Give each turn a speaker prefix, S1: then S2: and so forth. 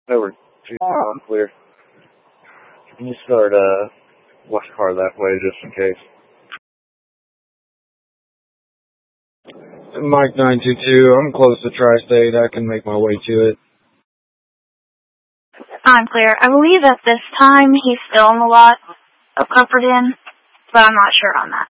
S1: Over. I'm clear. Can you start, watch car that way just in case? Mike 922, I'm close to Tri-State. I can make my way to it.
S2: I'm clear. I believe at this time he's still in the lot of Comfort Inn, but I'm not sure on that.